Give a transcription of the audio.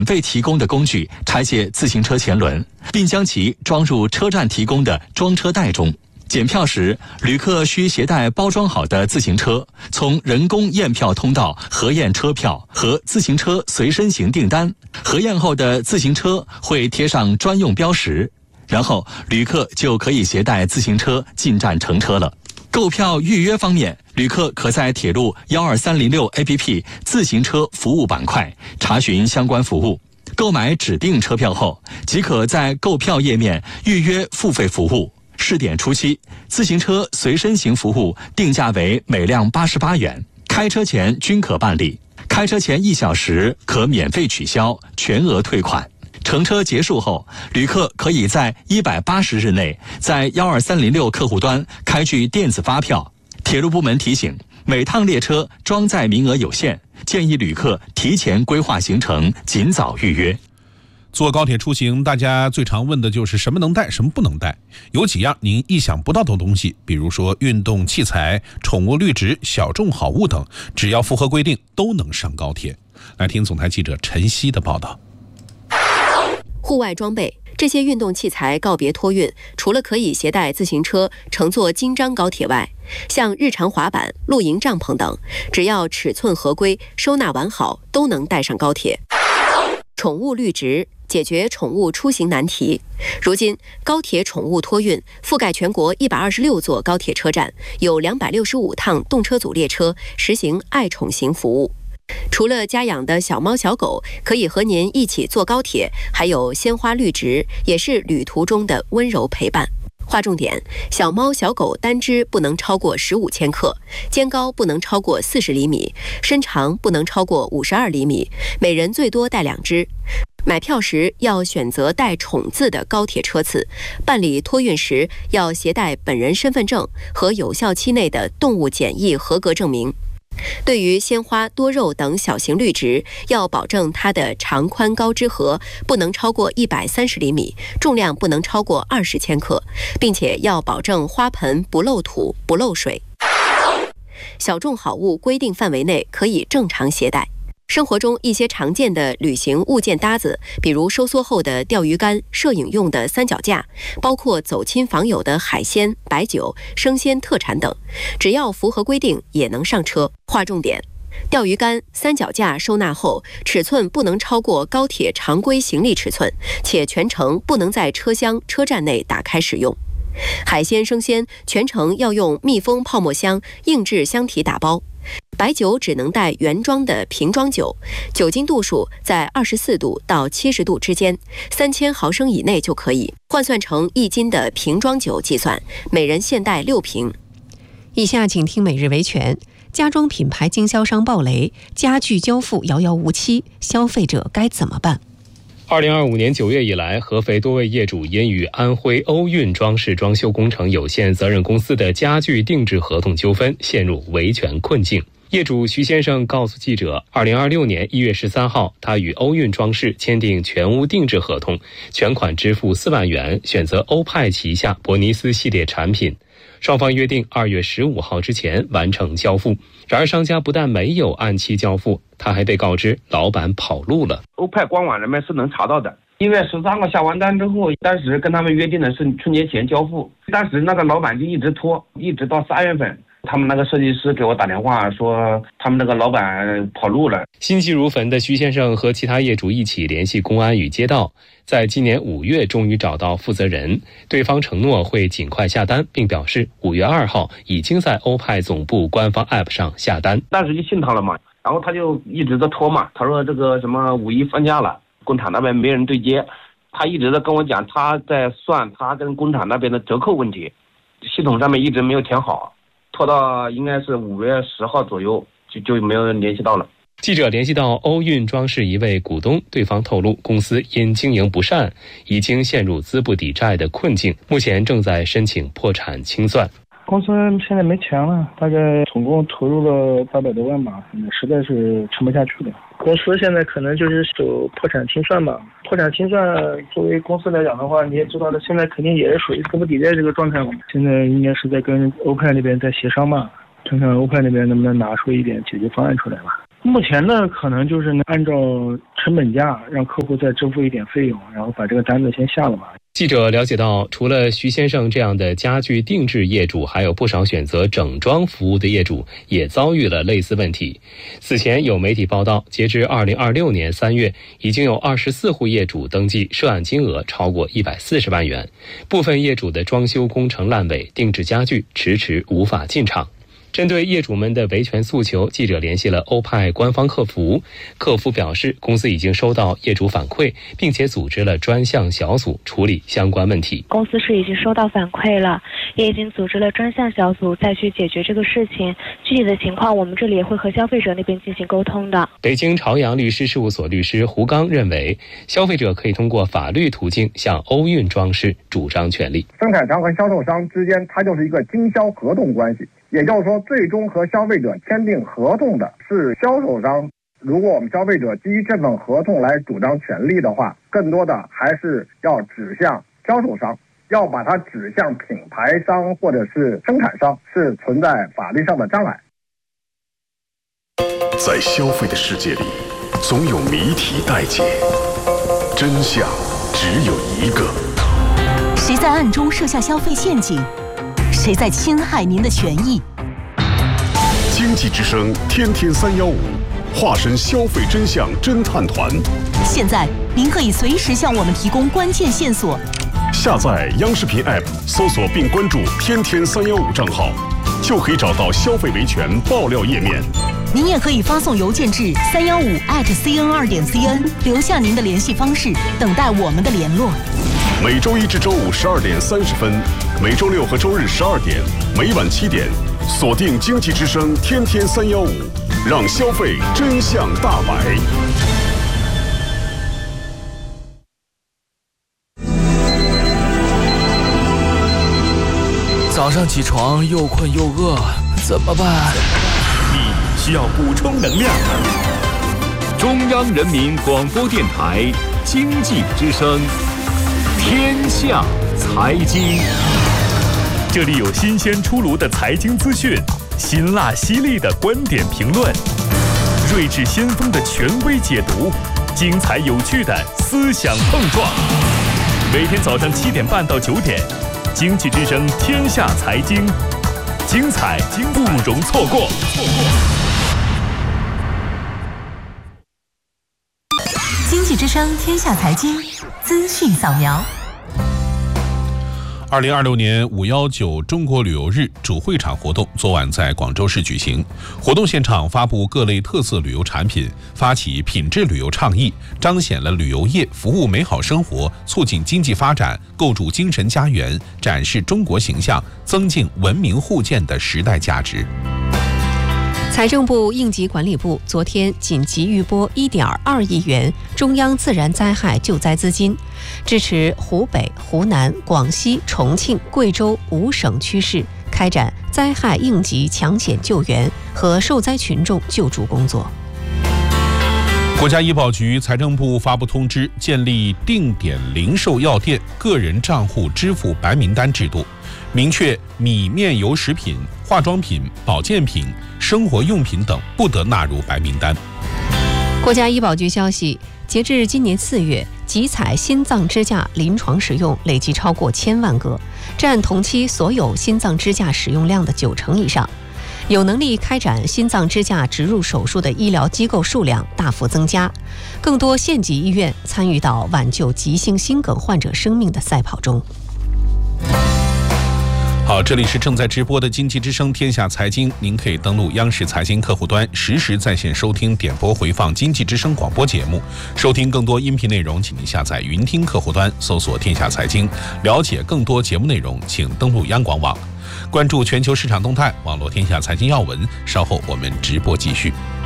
费提供的工具拆卸自行车前轮，并将其装入车站提供的装车袋中。检票时，旅客需携带包装好的自行车，从人工验票通道核验车票和自行车随身行订单。核验后的自行车会贴上专用标识，然后旅客就可以携带自行车进站乘车了。购票预约方面，旅客可在铁路12306 APP 自行车服务板块查询相关服务。购买指定车票后，即可在购票页面预约付费服务。试点初期，自行车随身行服务定价为每辆88元，开车前均可办理。开车前1小时可免费取消，全额退款。乘车结束后，旅客可以在180日内在12306客户端开具电子发票。铁路部门提醒，每趟列车装载名额有限，建议旅客提前规划行程，尽早预约。 坐高铁出行，大家最常问的就是什么能带，什么不能带。有几样您意想不到的东西，比如说运动器材、宠物绿植、小众好物等，只要符合规定，都能上高铁。来听总台记者陈曦的报道。 户外装备，这些运动器材告别托运，除了可以携带自行车乘坐京张高铁外，像日常滑板、露营帐篷等，只要尺寸合规、收纳完好，都能带上高铁。宠物绿植，解决宠物出行难题。如今，高铁宠物托运覆盖全国126座高铁车站，有265趟动车组列车实行爱宠型服务。除了家养的小猫小狗可以和您一起坐高铁，还有鲜花绿植，也是旅途中的温柔陪伴。划重点，小猫小狗单只不能超过15千克，肩高不能超过40厘米，身长不能超过52厘米，每人最多带2只。买票时要选择带宠字的高铁车次，办理托运时要携带本人身份证和有效期内的动物检疫合格证明。对于鲜花、多肉等小型绿植，要保证它的长宽高之和不能超过130厘米，重量不能超过20千克，并且要保证花盆不漏土、不漏水。小众好物规定范围内可以正常携带。生活中一些常见的旅行物件搭子，比如收缩后的钓鱼竿、摄影用的三脚架，包括走亲访友的海鲜、白酒、生鲜特产等，只要符合规定也能上车。划重点，钓鱼竿、三脚架收纳后，尺寸不能超过高铁常规行李尺寸，且全程不能在车厢、车站内打开使用。海鲜生鲜全程要用密封泡沫箱硬质箱体打包。白酒只能带原装的瓶装酒，酒精度数在24度到70度之间，3000毫升以内就可以。换算成1斤的瓶装酒计算，每人限带6瓶。 以下请听每日维权。家装品牌经销商暴雷，家具交付遥遥无期，消费者该怎么办 ？2025年9月以来，合肥多位业主因与安徽欧运装饰装修工程有限责任公司的家具定制合同纠纷，陷入维权困境。业主徐先生告诉记者，2026年1月13号，他与欧运装饰签订全屋定制合同，全款支付4万元，选择欧派旗下伯尼斯系列产品。双方约定2月15号之前完成交付，然而商家不但没有按期交付，他还被告知老板跑路了。 欧派官网上面是能查到的。1月13号下完单之后，当时跟他们约定的是春节前交付，当时那个老板就一直拖，一直到3月份。他们那个设计师给我打电话说，他们那个老板跑路了。 心急如焚的徐先生和其他业主一起联系公安与街道，在今年5月终于找到负责人，对方承诺会尽快下单，并表示5月2号已经在欧派总部官方 App 上下单。 当时就信他了嘛，然后他就一直在拖嘛，他说这个什么5一放假了，工厂那边没人对接，他一直在跟我讲他在算他跟工厂那边的折扣问题，系统上面一直没有填好。拖到应该是5月10号左右就没有人联系到了。 记者联系到欧运装饰一位股东，对方透露公司因经营不善已经陷入资不抵债的困境，目前正在申请破产清算。 公司现在没钱了，大概总共投入了800多万吧，实在是撑不下去了。公司现在可能就是走破产清算吧。破产清算作为公司来讲的话，你也知道的，现在肯定也是属于资不抵债这个状态嘛。现在应该是在跟欧派那边在协商嘛，看看欧派那边能不能拿出一点解决方案出来吧。 目前呢，可能就是按照成本价让客户再支付一点费用，然后把这个单子先下了吧。 记者了解到，除了徐先生这样的家具定制业主，还有不少选择整装服务的业主也遭遇了类似问题。此前有媒体报道，截至2026年3月，已经有24户业主登记涉案金额超过140万元，部分业主的装修工程烂尾，定制家具迟迟无法进场。针对业主们的维权诉求，记者联系了欧派官方客服，客服表示公司已经收到业主反馈，并且组织了专项小组处理相关问题。 公司是已经收到反馈了，也已经组织了专项小组再去解决这个事情，具体的情况我们这里也会和消费者那边进行沟通的。 北京朝阳律师事务所律师胡刚认为，消费者可以通过法律途径向欧运装饰主张权利。 生产商和销售商之间，它就是一个经销合同关系。也就是说，最终和消费者签订合同的是销售商。如果我们消费者基于这份合同来主张权利的话，更多的还是要指向销售商，要把它指向品牌商或者是生产商，是存在法律上的障碍。 在消费的世界里，总有谜题待解，真相只有一个。 谁在暗中设下消费陷阱？谁在侵害您的权益？ 经济之声天天315，化身消费真相侦探团。 现在您可以随时向我们提供关键线索。 下载央视频 App， 搜索并关注天天315账号，就可以找到消费维权爆料页面。 您也可以发送邮件至315@cn2.cn， 留下您的联系方式，等待我们的联络。 每周一至周五12点30分，每周六和周日12点，每晚7点，锁定经济之声天天315，让消费真相大白。 早上起床又困又饿，怎么办？ 你需要补充能量。中央人民广播电台经济之声天下财经，这里有新鲜出炉的财经资讯，辛辣犀利的观点评论，睿智先锋的权威解读，精彩有趣的思想碰撞。每天早上7点半到9点，经济之声天下财经，精彩不容错过。 经济之声天下财经资讯扫描。 2026年519中国旅游日主会场活动昨晚在广州市举行，活动现场发布各类特色旅游产品，发起品质旅游倡议，彰显了旅游业服务美好生活、促进经济发展、构筑精神家园、展示中国形象、增进文明互鉴的时代价值。 财政部应急管理部昨天紧急预拨1.2亿元中央自然灾害救灾资金，支持湖北、湖南、广西、重庆、贵州5省区市开展灾害应急抢险救援和受灾群众救助工作。 国家医保局、财政部发布通知，建立定点零售药店个人账户支付白名单制度，明确米面油食品、化妆品、保健品、生活用品等不得纳入白名单。 国家医保局消息，截至今年4月，集采心脏支架临床使用累计超过1000万个，占同期所有心脏支架使用量的90%以上。有能力开展心脏支架植入手术的医疗机构数量大幅增加，更多县级医院参与到挽救急性心梗患者生命的赛跑中。 好，这里是正在直播的经济之声天下财经，您可以登录央视财经客户端，实时在线收听、点播回放经济之声广播节目。收听更多音频内容，请您下载云听客户端，搜索天下财经。了解更多节目内容，请登录央广网。关注全球市场动态，网络天下财经要闻。稍后我们直播继续。